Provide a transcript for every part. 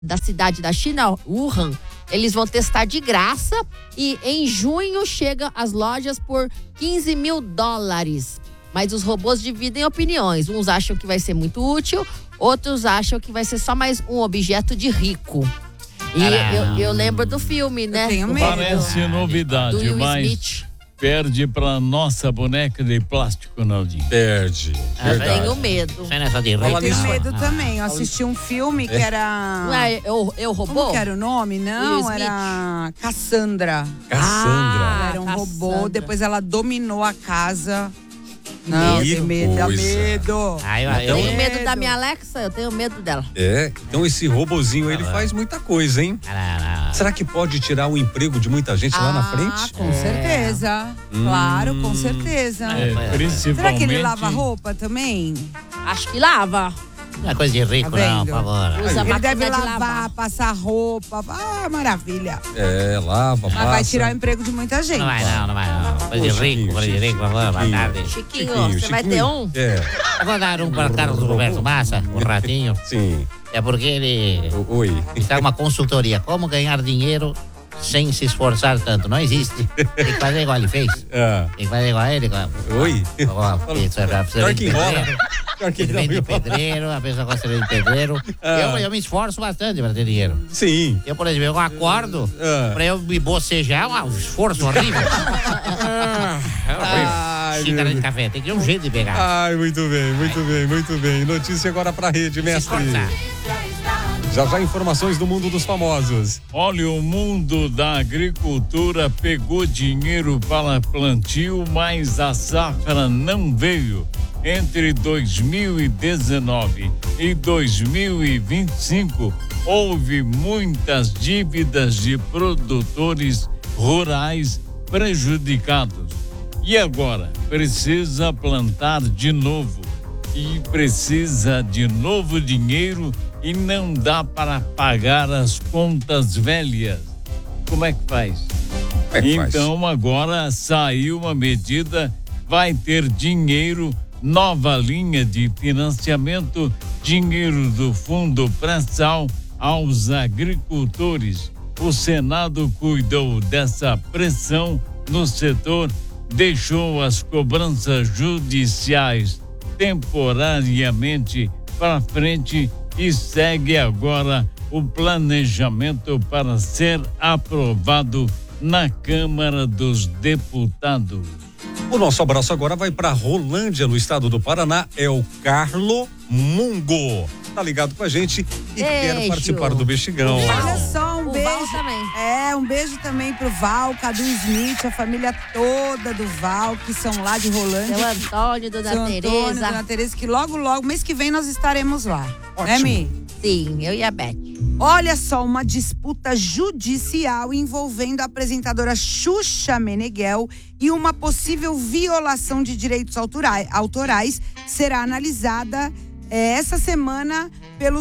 da cidade da China, Wuhan, eles vão testar de graça e em junho chega às lojas por $15 mil. Mas os robôs dividem opiniões. Uns acham que vai ser muito útil, outros acham que vai ser só mais um objeto de rico. E eu lembro do filme, né? Parece novidade, do Will mas Smith. perde pra nossa boneca de plástico, Naldinho. Perde. Tenho medo. Você não é só de rei. Eu tenho medo também. Eu assisti um filme que era... Não é eu robô? Como que era o nome? Não, Will era Cassandra. Cassandra. Ela era um Cassandra. robô, depois ela dominou a casa. Não, Que tem medo, dá coisa. medo. Eu tenho medo da minha Alexa, eu tenho medo dela. Então esse robozinho, ele faz muita coisa, hein? Será que pode tirar o emprego de muita gente lá na frente? Com certeza. Claro, com certeza. Principalmente... Será que ele lava roupa também? Acho que lava. Não é coisa de rico, Tá não, vendo? por favor. Usa Ele máquina deve de lavar, passar roupa. Ah, maravilha. Lava, Mas passa. vai tirar o emprego de muita gente. Não vai, não. Coisa de rico, por favor, boa tarde. Chiquinho, você vai ter um? Eu vou dar um para o Carlos Roberto Massa, um ratinho. Sim. É porque ele Oi. está uma consultoria. Como ganhar dinheiro sem se esforçar tanto? Não existe. Tem que fazer igual ele fez. Tem que fazer igual ele. Oi. Pior que enrola. Pior que ele vem de pedreiro, a pessoa gosta de pedreiro. Eu me esforço bastante para ter dinheiro. Sim. Eu, por exemplo, eu acordo para eu me bocejar, um esforço horrível. Xícara de café, tem que ter um jeito de pegar. Ai, muito bem. Notícia agora pra rede, mestre. Já informações do mundo dos famosos. Olha, o mundo da agricultura pegou dinheiro para plantio, mas a safra não veio. Entre 2019 e 2025, houve muitas dívidas de produtores rurais prejudicados. E agora? Precisa plantar de novo. E precisa de novo dinheiro e não dá para pagar as contas velhas. Como é que faz? Então agora saiu uma medida, vai ter dinheiro, nova linha de financiamento, dinheiro do Fundo Pré-Sal aos agricultores. O Senado cuidou dessa pressão no setor, deixou as cobranças judiciais temporariamente para frente e segue agora o planejamento para ser aprovado na Câmara dos Deputados. O nosso abraço agora vai para Rolândia, no estado do Paraná. É o Carlo Mungo. Tá ligado com a gente e quer participar do Bexigão. Olha só, um beijo. Val também. Um beijo também pro Val, Cadu Smith, a família toda do Val, que são lá de Rolândia. Seu Antônio, Dona Seu Tereza. Antônio, Dona Tereza, que logo, mês que vem nós estaremos lá. Ótimo. Né, Mi? Sim, eu e a Beth. Olha só, uma disputa judicial envolvendo a apresentadora Xuxa Meneghel e uma possível violação de direitos autorais será analisada essa semana pelo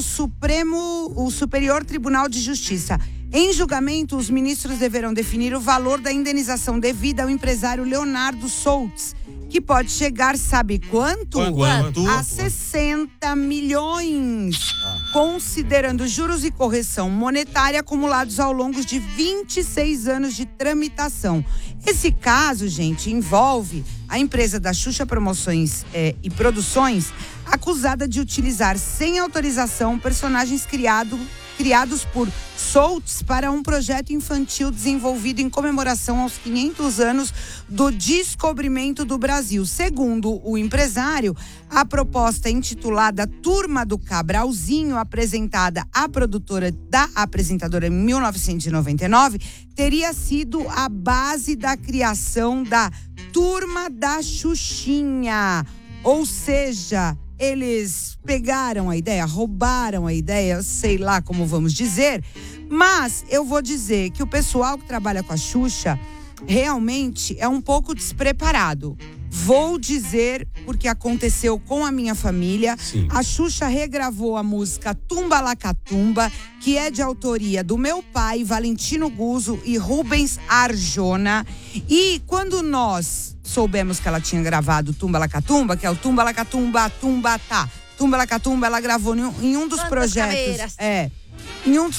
o Superior Tribunal de Justiça. Em julgamento, os ministros deverão definir o valor da indenização devida ao empresário Leonardo Soltz, que pode chegar, sabe quanto? Quanto? A 60 milhões, considerando juros e correção monetária acumulados ao longo de 26 anos de tramitação. Esse caso, gente, envolve a empresa da Xuxa Promoções e Produções, acusada de utilizar sem autorização personagens criados por Soltz para um projeto infantil desenvolvido em comemoração aos 500 anos do descobrimento do Brasil. Segundo o empresário, a proposta intitulada Turma do Cabralzinho, apresentada à produtora da apresentadora em 1999, teria sido a base da criação da Turma da Xuxinha. Ou seja, eles pegaram a ideia, roubaram a ideia, sei lá como vamos dizer, mas eu vou dizer que o pessoal que trabalha com a Xuxa realmente é um pouco despreparado. Vou dizer porque aconteceu com a minha família. Sim. A Xuxa regravou a música Tumba Lacatumba, que é de autoria do meu pai, Valentino Guzzo e Rubens Arjona. E quando nós soubemos que ela tinha gravado Tumba Lacatumba, que é o Tumba Lacatumba, Tumba Tá. Tumba Lacatumba, ela gravou em um dos Quantas projetos. caveiras? em um dos